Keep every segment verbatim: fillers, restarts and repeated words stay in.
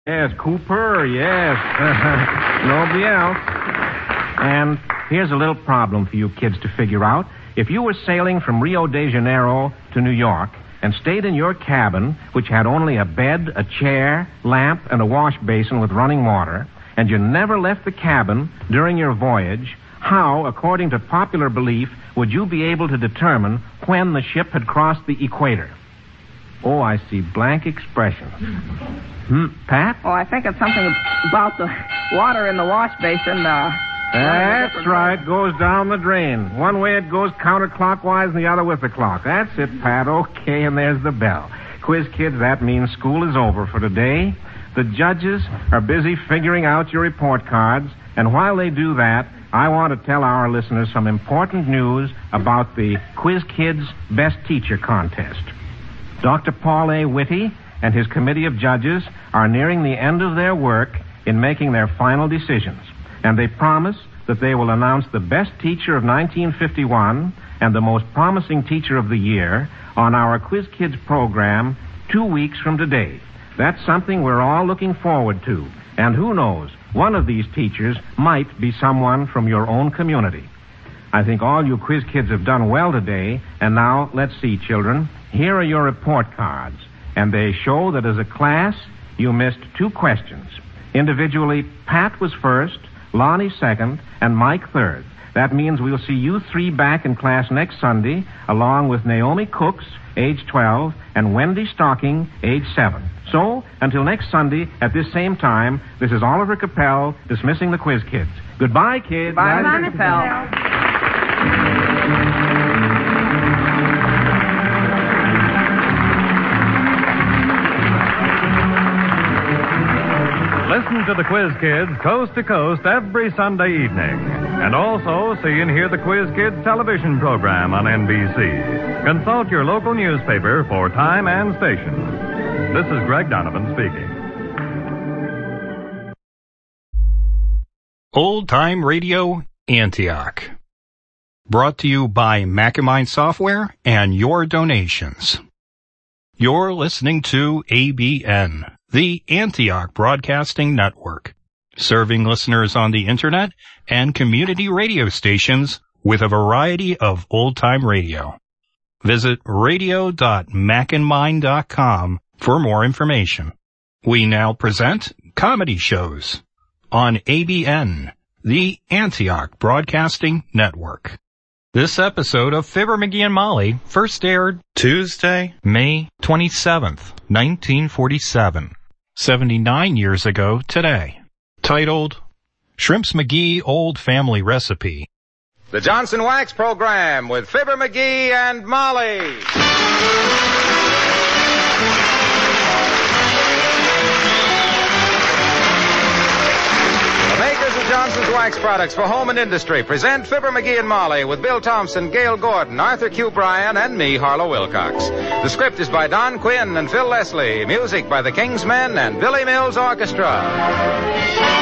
Yes, Cooper, yes. Nobody else. And here's a little problem for you kids to figure out. If you were sailing from Rio de Janeiro to New York and stayed in your cabin, which had only a bed, a chair, lamp, and a wash basin with running water, and you never left the cabin during your voyage, how, according to popular belief, would you be able to determine when the ship had crossed the equator? Oh, I see blank expressions. Hmm, Pat? Oh, I think it's something about the water in the wash basin. Uh, That's right. Way. Goes down the drain. One way it goes counterclockwise and the other with the clock. That's it, Pat. Okay, and there's the bell. Quiz kids, that means school is over for today. The judges are busy figuring out your report cards, and while they do that, I want to tell our listeners some important news about the Quiz Kids Best Teacher Contest. Doctor Paul A. Whitty and his committee of judges are nearing the end of their work in making their final decisions, and they promise that they will announce the best teacher of nineteen fifty-one and the most promising teacher of the year on our Quiz Kids program two weeks from today. That's something we're all looking forward to, and who knows, one of these teachers might be someone from your own community. I think all you quiz kids have done well today, and now, let's see, children. Here are your report cards, and they show that as a class, you missed two questions. Individually, Pat was first, Lonnie second, and Mike third. That means we'll see you three back in class next Sunday, along with Naomi Cooks, age twelve, and Wendy Stocking, age seven. So, until next Sunday at this same time, this is Oliver Capel dismissing the Quiz Kids. Goodbye, kids. Bye, Bye Capel. Listen to the Quiz Kids coast to coast every Sunday evening. And also see and hear the Quiz Kids television program on N B C. Consult your local newspaper for time and station. This is Greg Donovan speaking. Old Time Radio, Antioch. Brought to you by Macamine Software and your donations. You're listening to A B N, the Antioch Broadcasting Network, serving listeners on the Internet and community radio stations with a variety of old-time radio. Visit radio dot macandmine dot com for more information. We now present comedy shows on A B N, the Antioch Broadcasting Network. This episode of Fibber McGee and Molly first aired Tuesday, May twenty-seventh, nineteen forty-seven, seventy-nine years ago today. Titled, Shrimps McGee Old Family Recipe. The Johnson Wax Program with Fibber McGee and Molly. Johnson's Wax Products for Home and Industry present Fibber McGee and Molly with Bill Thompson, Gail Gordon, Arthur Q. Bryan, and me, Harlow Wilcox. The script is by Don Quinn and Phil Leslie. Music by the Kingsmen and Billy Mills Orchestra.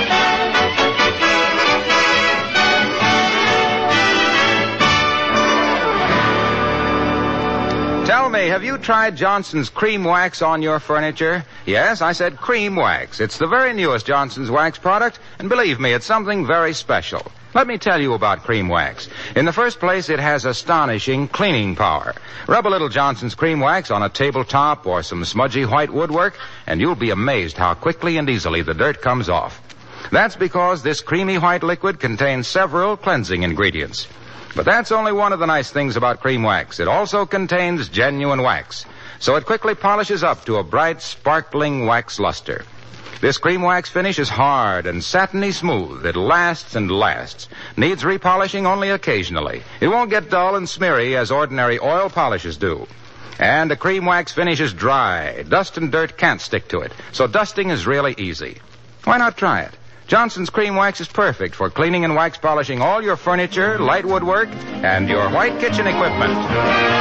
Tell me, have you tried Johnson's Cream Wax on your furniture? Yes, I said Cream Wax. It's the very newest Johnson's Wax product, and believe me, it's something very special. Let me tell you about Cream Wax. In the first place, it has astonishing cleaning power. Rub a little Johnson's Cream Wax on a tabletop or some smudgy white woodwork, and you'll be amazed how quickly and easily the dirt comes off. That's because this creamy white liquid contains several cleansing ingredients. But that's only one of the nice things about Cream Wax. It also contains genuine wax, so it quickly polishes up to a bright, sparkling wax luster. This Cream Wax finish is hard and satiny smooth. It lasts and lasts. Needs repolishing only occasionally. It won't get dull and smeary as ordinary oil polishes do. And a Cream Wax finish is dry. Dust and dirt can't stick to it, so dusting is really easy. Why not try it? Johnson's Cream Wax is perfect for cleaning and wax polishing all your furniture, light woodwork, and your white kitchen equipment.